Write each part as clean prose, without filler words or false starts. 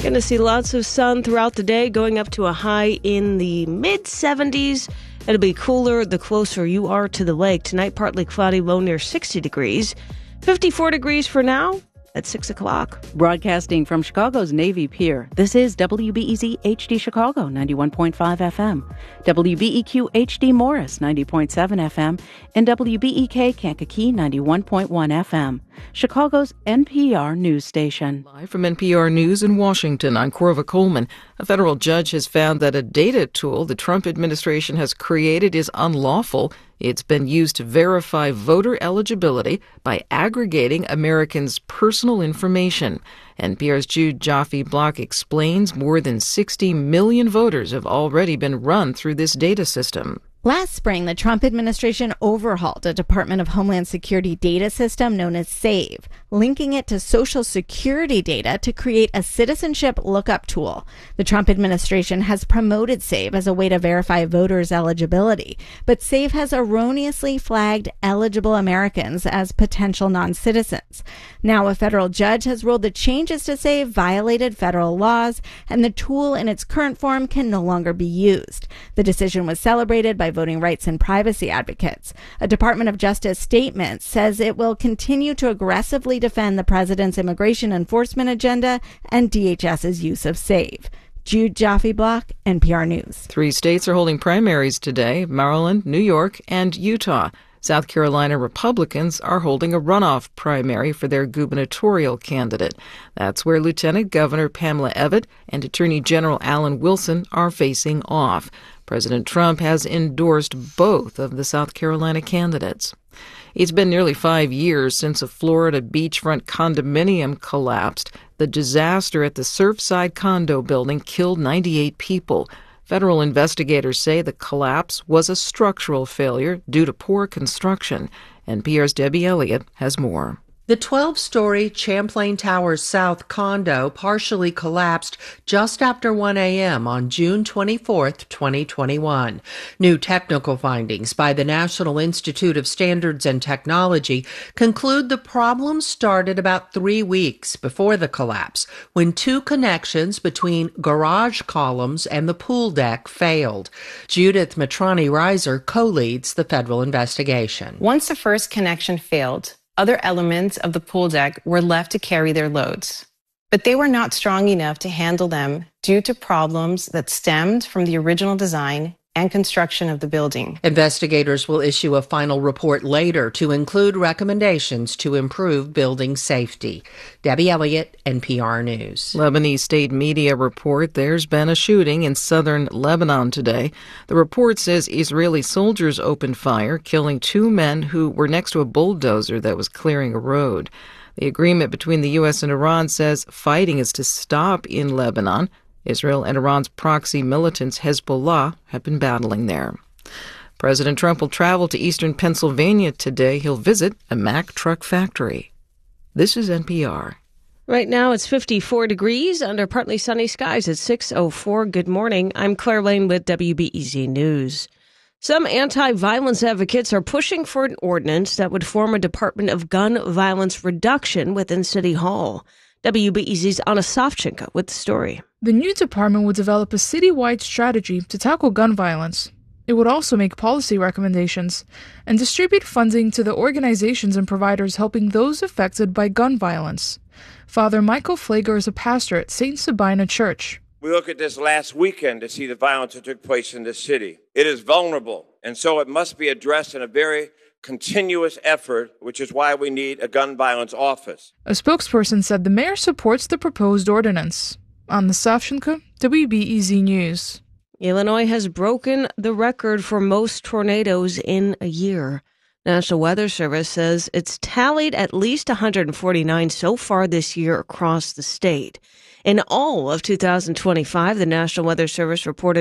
Going to see lots of sun throughout the day, going up to a high in the mid-70s. It'll be cooler the closer you are to the lake. Tonight, partly cloudy, low near 60 degrees. 54 degrees for now at 6 o'clock. Broadcasting from Chicago's Navy Pier, this is WBEZ HD Chicago, 91.5 FM, WBEQ HD Morris, 90.7 FM, and WBEK Kankakee, 91.1 FM, Chicago's NPR news station. Live from NPR News in Washington, I'm Corva Coleman. A federal judge has found that a data tool the Trump administration has created is unlawful. It's been used to verify voter eligibility by aggregating Americans' personal information. NPR's Jude Joffe-Block explains more than 60 million voters have already been run through this data system. Last spring, the Trump administration overhauled a Department of Homeland Security data system known as SAVE, linking it to Social Security data to create a citizenship lookup tool. The Trump administration has promoted SAVE as a way to verify voters' eligibility, but SAVE has erroneously flagged eligible Americans as potential non-citizens. Now, a federal judge has ruled the changes to SAVE violated federal laws, and the tool in its current form can no longer be used. The decision was celebrated by voting rights and privacy advocates. A Department of Justice statement says it will continue to aggressively defend the president's immigration enforcement agenda and DHS's use of SAVE. Jude Joffe-Block, NPR News. 3 states are holding primaries today: Maryland, New York, and Utah. South Carolina Republicans are holding a runoff primary for their gubernatorial candidate. That's where Lieutenant Governor Pamela Evette and Attorney General Alan Wilson are facing off. President Trump has endorsed both of the South Carolina candidates. It's been nearly 5 years since a Florida beachfront condominium collapsed. The disaster at the Surfside condo building killed 98 people. Federal investigators say the collapse was a structural failure due to poor construction. NPR's Debbie Elliott has more. The 12-story Champlain Towers South condo partially collapsed just after 1 a.m. on June 24, 2021. New technical findings by the National Institute of Standards and Technology conclude the problem started about 3 weeks before the collapse, when 2 connections between garage columns and the pool deck failed. Judith Matrani-Reiser co-leads the federal investigation. Once the first connection failed, other elements of the pool deck were left to carry their loads, but they were not strong enough to handle them due to problems that stemmed from the original design and construction of the building. Investigators will issue a final report later to include recommendations to improve building safety. Debbie Elliott, NPR News. Lebanese state media report there's been a shooting in southern Lebanon today. The report says Israeli soldiers opened fire, killing 2 men who were next to a bulldozer that was clearing a road. The agreement between the U.S. and Iran says fighting is to stop in Lebanon. Israel and Iran's proxy militants Hezbollah have been battling there. President Trump will travel to eastern Pennsylvania today. He'll visit a Mack truck factory. This is NPR. Right now it's 54 degrees under partly sunny skies at 6:04. Good morning. I'm Claire Lane with WBEZ News. Some anti-violence advocates are pushing for an ordinance that would form a Department of Gun Violence Reduction within City Hall. WBEZ's Anna Savchenko with the story. The new department would develop a citywide strategy to tackle gun violence. It would also make policy recommendations and distribute funding to the organizations and providers helping those affected by gun violence. Father Michael Flager is a pastor at St. Sabina Church. We look at this last weekend to see the violence that took place in this city. It is vulnerable, and so it must be addressed in a very continuous effort, which is why we need a gun violence office. A spokesperson said the mayor supports the proposed ordinance. Anna Savchenko, WBEZ News. Illinois has broken the record for most tornadoes in a year. National Weather Service says it's tallied at least 149 so far this year across the state. In all of 2025, the National Weather Service reported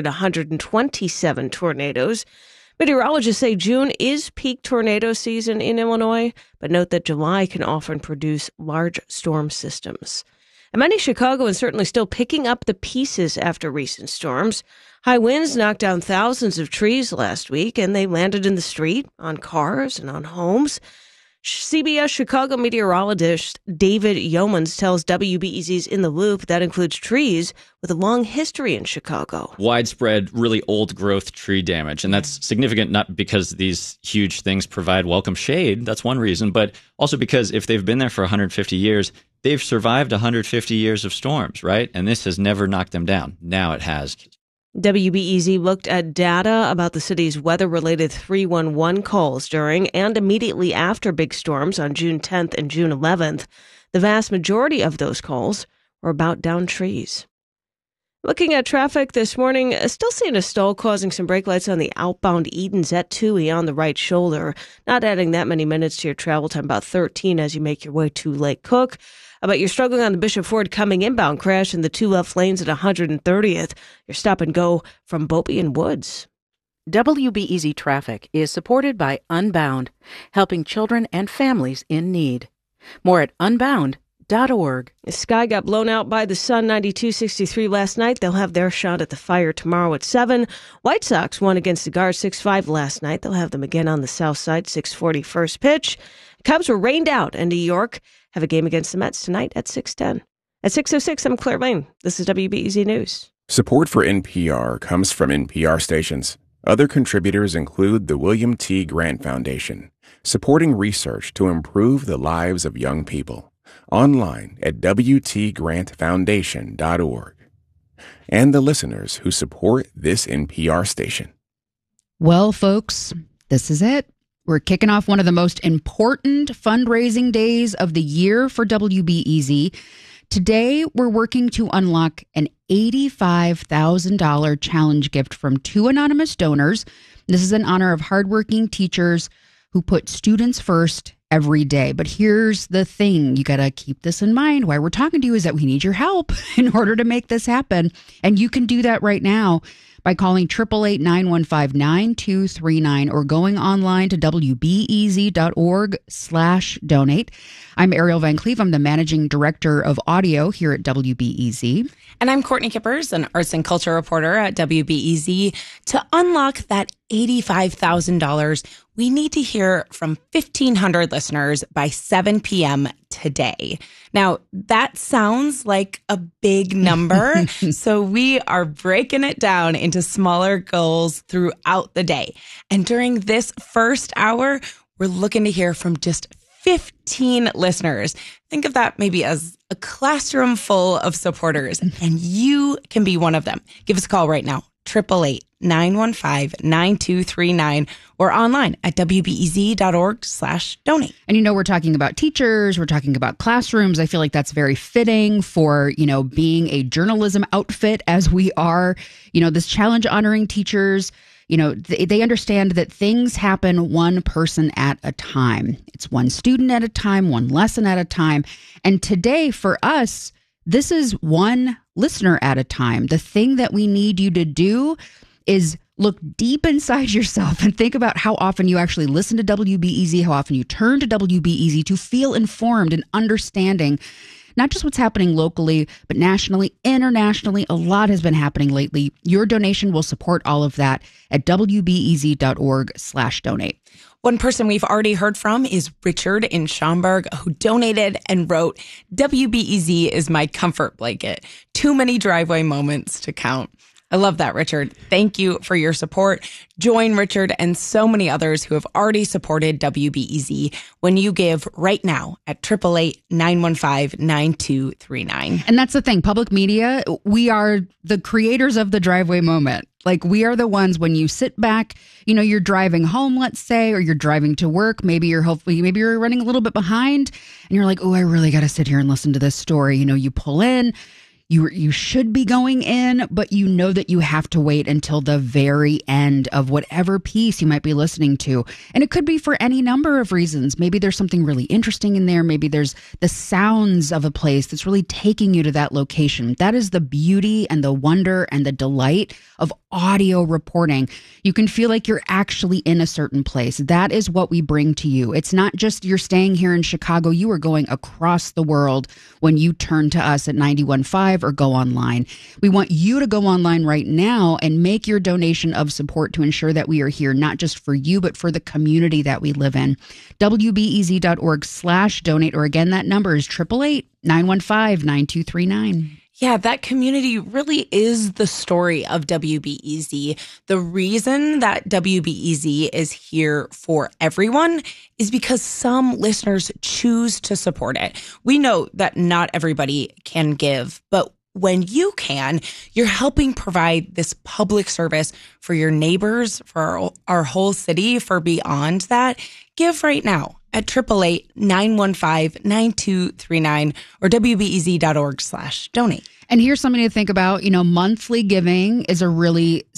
127 tornadoes. Meteorologists say June is peak tornado season in Illinois, but note that July can often produce large storm systems. And many Chicagoans certainly still picking up the pieces after recent storms. High winds knocked down thousands of trees last week, and they landed in the street, on cars, and on homes. CBS Chicago meteorologist David Yeomans tells WBEZ's In the Loop that includes trees with a long history in Chicago. Widespread, really old growth tree damage. And that's significant not because these huge things provide welcome shade. That's one reason. But also because if they've been there for 150 years, they've survived 150 years of storms, right? And this has never knocked them down. Now it has. WBEZ looked at data about the city's weather-related 311 calls during and immediately after big storms on June 10th and June 11th. The vast majority of those calls were about downed trees. Looking at traffic this morning, still seeing a stall causing some brake lights on the outbound Edens at Toohey on the right shoulder. Not adding that many minutes to your travel time, about 13 as you make your way to Lake Cook. But you're struggling on the Bishop Ford coming inbound crash in the two left lanes at 130th. Your stop and go from Bopey and Woods. WBEZ Traffic is supported by Unbound, helping children and families in need. More at unbound.org. The sky got blown out by the sun, 92-63 last night. They'll have their shot at the Fire tomorrow at 7. White Sox won against the Guards 6-5 last night. They'll have them again on the south side, 6:40 first pitch. Cubs were rained out in New York. Have a game against the Mets tonight at 6:10. At 6:06, I'm Claire Lane. This is WBEZ News. Support for NPR comes from NPR stations. Other contributors include the William T. Grant Foundation, supporting research to improve the lives of young people. Online at wtgrantfoundation.org. And the listeners who support this NPR station. Well, folks, this is it. We're kicking off one of the most important fundraising days of the year for WBEZ. Today, we're working to unlock an $85,000 challenge gift from 2 anonymous donors. This is in honor of hardworking teachers who put students first every day. But here's the thing. You got to keep this in mind. Why we're talking to you is that we need your help in order to make this happen. And you can do that right now by calling 888-915-9239 or going online to wbez.org/donate. I'm Ariel Van Cleve. I'm the managing director of audio here at WBEZ. And I'm Courtney Kippers, an arts and culture reporter at WBEZ. To unlock that $85,000, we need to hear from 1,500 listeners by 7 p.m. today. Now, that sounds like a big number, so we are breaking it down into smaller goals throughout the day. And during this first hour, we're looking to hear from just 15 listeners. Think of that maybe as a classroom full of supporters, and you can be one of them. Give us a call right now, 888-915-9239, or online at wbez.org/donate. And we're talking about teachers, we're talking about classrooms. I feel like that's very fitting for, being a journalism outfit as we are, this challenge honoring teachers. They understand that things happen one person at a time. It's one student at a time, one lesson at a time. And today for us, this is one listener at a time. The thing that we need you to do is look deep inside yourself and think about how often you actually listen to WBEZ, how often you turn to WBEZ to feel informed and understanding not just what's happening locally, but nationally, internationally. A lot has been happening lately. Your donation will support all of that at wbez.org/donate. One person we've already heard from is Richard in Schaumburg, who donated and wrote, WBEZ is my comfort blanket. Too many driveway moments to count. I love that, Richard. Thank you for your support. Join Richard and so many others who have already supported WBEZ when you give right now at 888-915-9239. And that's the thing. Public media, we are the creators of the driveway moment. Like, we are the ones when you sit back, you're driving home, let's say, or you're driving to work. Maybe you're running a little bit behind and you're like, oh, I really got to sit here and listen to this story. You pull in. You should be going in, but you know that you have to wait until the very end of whatever piece you might be listening to. And it could be for any number of reasons. Maybe there's something really interesting in there. Maybe there's the sounds of a place that's really taking you to that location. That is the beauty and the wonder and the delight of audio reporting. You can feel like you're actually in a certain place. That is what we bring to you. It's not just you're staying here in Chicago. You are going across the world when you turn to us at 91.5 drive or go online. We want you to go online right now and make your donation of support to ensure that we are here, not just for you, but for the community that we live in. WBEZ.org/donate, or again, that number is 888-915-9239. Yeah, that community really is the story of WBEZ. The reason that WBEZ is here for everyone is because some listeners choose to support it. We know that not everybody can give, but when you can, you're helping provide this public service for your neighbors, for our whole city, for beyond that. Give right now at 888-915-9239 or WBEZ.org/donate. And here's something to think about. Monthly giving is a really